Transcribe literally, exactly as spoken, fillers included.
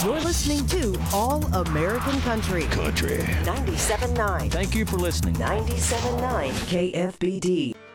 You're listening to All American Country. Country. ninety-seven point nine. Thank you for listening. ninety-seven point nine K F B D.